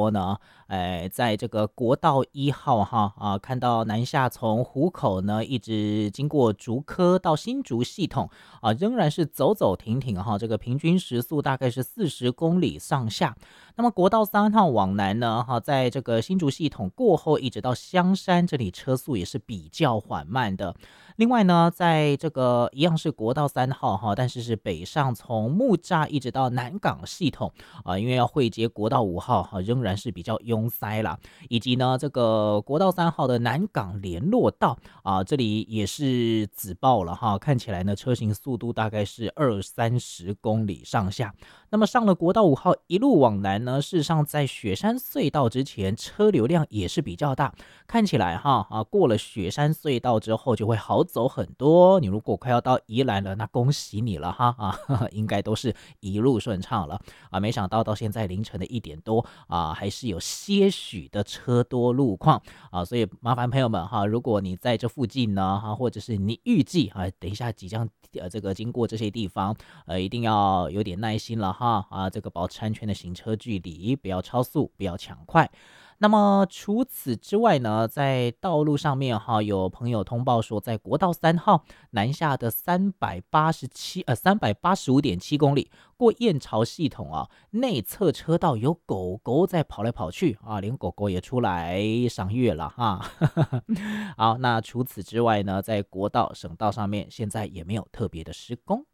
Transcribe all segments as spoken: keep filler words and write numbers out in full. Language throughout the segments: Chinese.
说呢，哎，在这个国道一号哈啊，看到南下从湖口呢，一直经过竹科到新竹系统啊，仍然是走走停停哈，这个平均时速大概是四十公里上下。那么国道三号往南呢，哈，在这个新竹系统过后，一直到香山这里车速也是比较缓慢的。另外呢，在这个一样是国道三号哈，但是是北上从木栅一直到南港系统啊、呃，因为要汇接国道五号哈、啊，仍然是比较拥塞啦。以及呢，这个国道三号的南港联络道啊，这里也是紫爆了哈，看起来呢车行速度大概是二三十公里上下。那么上了国道五号一路往南呢，事实上在雪山隧道之前车流量也是比较大，看起来哈啊过了雪山隧道之后就会好走很多。你如果快要到宜兰了，那恭喜你了哈啊，呵呵应该都是一路顺畅了啊。没想到到现在凌晨的一点多啊，还是有些许的车多路况啊，所以麻烦朋友们哈，如果你在这附近呢哈，或者是你预计啊，等一下即将呃这个经过这些地方，呃一定要有点耐心了哈啊，这个保持安全的行车距离，不要超速，不要抢快。那么除此之外呢，在道路上面哈，有朋友通报说，在国道三号南下的三百八十七呃三百八十五点七公里，过燕巢系统啊，内侧车道有狗狗在跑来跑去啊，连狗狗也出来赏月了哈。好，那除此之外呢，在国道省道上面，现在也没有特别的施工。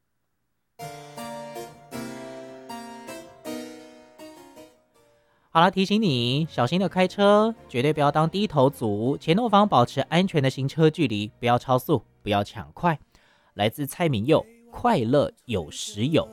好了，提醒你小心的开车，绝对不要当低头族，前后方保持安全的行车距离，不要超速，不要抢快。来自蔡明佑，快乐有时有。